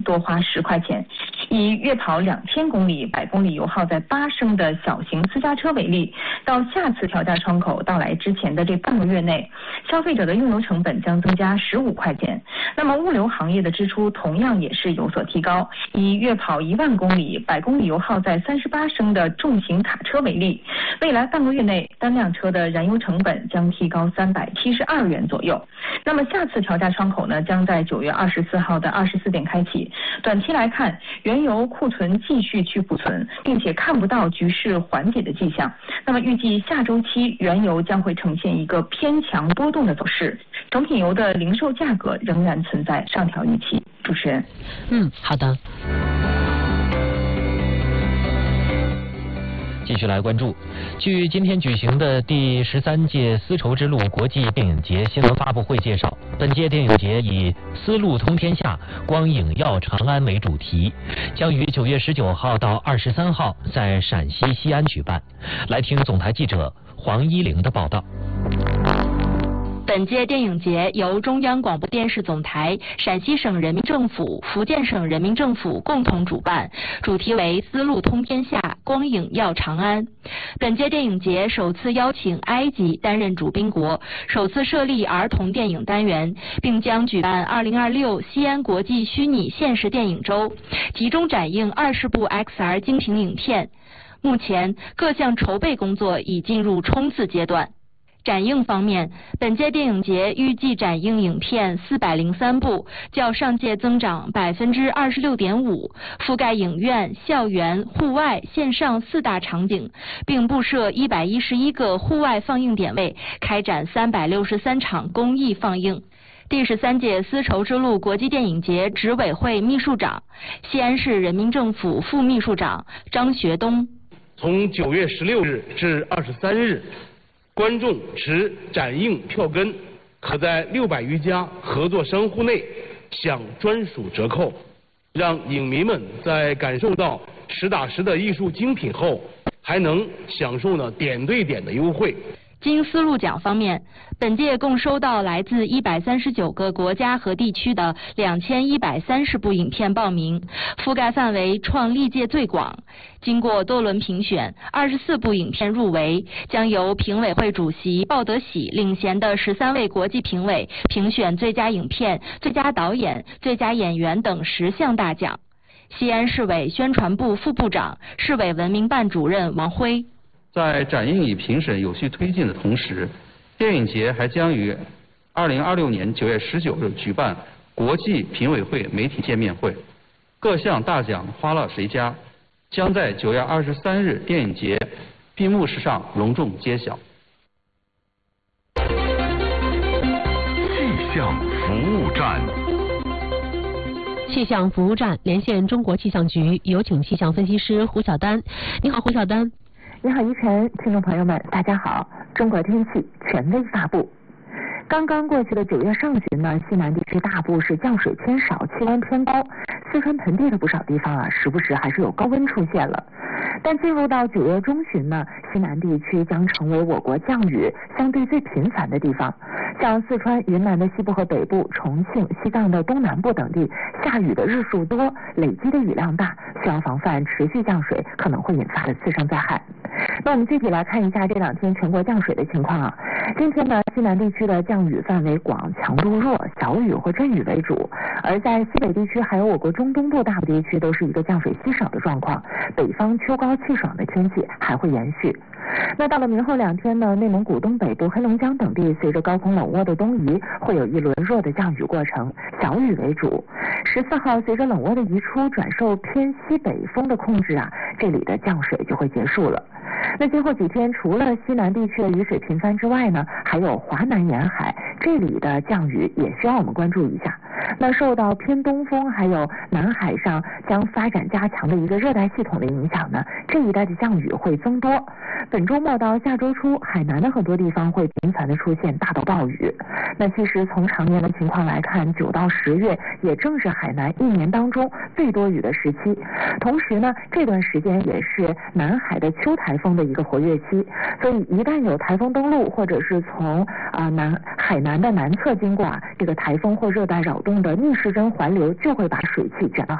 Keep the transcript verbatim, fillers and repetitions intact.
多花十块钱。以月跑两千公里、百公里油耗在八升的小型私家车为例，到下次调价窗口到来之前的这半个月内，消费者的用油成本将增加十五块钱。那么物流行业的支出同样也是有所提高。以月跑一万公里、百公里油耗在三十八升的重型卡车为例，未来半个月内单辆车的燃油成本将提高三百七十二元左右。那么下次调价窗口呢，将在九月二十四号的二十四点开启。短期来看，原油库存继续去库存，并且看不到局势缓解的迹象。那么预计下周期原油将会呈现一个偏强波动的走势，成品油的零售价格仍然存在上调预期。主持人， 嗯，好的。 继续来关注，据今天举行的第十三届丝绸之路国际电影节新闻发布会介绍，本届电影节以丝路通天下，光影耀长安为主题，将于九月十九号到二十三号在陕西西安举办。来听总台记者黄一玲的报道。 本届电影节由中央广播电视总台、陕西省人民政府、福建省人民政府共同主办，主题为丝路通天下，光影耀长安。本届电影节首次邀请埃及担任主宾国，首次设立儿童电影单元，并将举办二零二六西安国际虚拟现实电影周，集中展映二十部 X R 精品影片。目前各项筹备工作已进入冲刺阶段。展映方面，本届电影节预计展映影片四百零三部，较上届增长百分之二十六点五，覆盖影院、校园、户外、线上四大场景，并布设一百一十一个户外放映点位，开展三百六十三场公益放映。第十三届丝绸之路国际电影节执委会秘书长、西安市人民政府副秘书长张学东， 从九月十六日至二十三日。观众持展映票根，可在六百余家合作商户内享专属折扣，让影迷们在感受到实打实的艺术精品后，还能享受呢点对点的优惠。 金丝路奖方面，本届共收到来自一百三十九个国家和地区的两千一百三十部影片报名，覆盖范围创历届最广。经过多轮评选，二十四部影片入围，将由评委会主席鲍德喜领衔的十三位国际评委评选最佳影片、最佳导演、最佳演员等十项大奖。西安市委宣传部副部长、市委文明办主任王辉。 在展映与评审有序推进的同时，电影节还将于二零二六年九月十九日举办国际评委会媒体见面会，各项大奖花落谁家，将在九月二十三日电影节闭幕式上隆重揭晓。 气象服务站。 气象服务站连线中国气象局，有请气象分析师胡晓丹。你好，胡晓丹。 你好，依晨，听众朋友们，大家好。中国天气权威发布。刚刚过去的九月上旬呢，西南地区大部是降水偏少，气温偏高。四川盆地的不少地方啊，时不时还是有高温出现了。但进入到九月中旬呢，西南地区将成为我国降雨相对最频繁的地方。像四川、云南的西部和北部、重庆、西藏的东南部等地，下雨的日数多，累积的雨量大，需要防范持续降水可能会引发的次生灾害。那我们具体来看一下这两天全国降水的情况啊。今天呢，西南地区的降雨范围广，强度弱，小雨或阵雨为主。而在西北地区还有我国中东部大部地区都是一个降水稀少的状况，北方秋高气爽的天气还会延续。那到了明后两天呢，内蒙古东北部、黑龙江等地随着高空冷窝的东移，会有一轮弱的降雨过程，小雨为主。十四号随着冷窝的移出，转受偏西北风的控制啊，这里的降水就会结束了。那今后几天除了西南地区的雨水频繁之外呢，还有华南沿海这里的降雨也需要我们关注一下。那受到偏东风还有南海上将发展加强的一个热带系统的影响呢，这一带的降雨会增多。本周末到下周初，海南的很多地方会频繁的出现大到暴雨。那其实从常年的情况来看，九到十月也正是海南一年当中最多雨的时期。同时呢，这段时间也是南海的秋台风的一个活跃期，所以一旦有台风登陆，或者是从啊、呃、南海南的南侧经过啊，这个台风或热带扰动的逆时针环流就会把水汽卷到